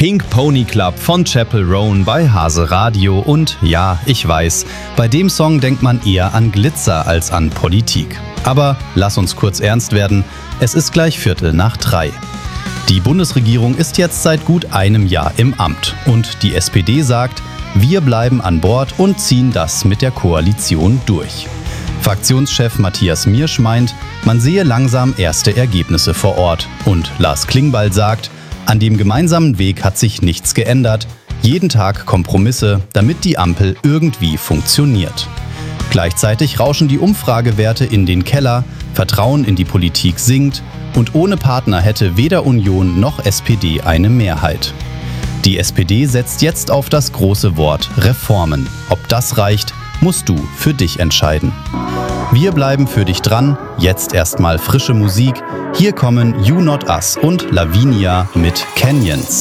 Pink Pony Club von Chappell Roan bei Hase Radio und ja, ich weiß, bei dem Song denkt man eher an Glitzer als an Politik. Aber lass uns kurz ernst werden, es ist gleich 2:45. Die Bundesregierung ist jetzt seit gut einem Jahr im Amt und die SPD sagt, wir bleiben an Bord und ziehen das mit der Koalition durch. Fraktionschef Matthias Miersch meint, man sehe langsam erste Ergebnisse vor Ort und Lars Klingbeil sagt, an dem gemeinsamen Weg hat sich nichts geändert, jeden Tag Kompromisse, damit die Ampel irgendwie funktioniert. Gleichzeitig rauschen die Umfragewerte in den Keller, Vertrauen in die Politik sinkt und ohne Partner hätte weder Union noch SPD eine Mehrheit. Die SPD setzt jetzt auf das große Wort Reformen. Ob das reicht, musst du für dich entscheiden. Wir bleiben für dich dran, jetzt erstmal frische Musik. Hier kommen You Not Us und Lavinia mit Canyons.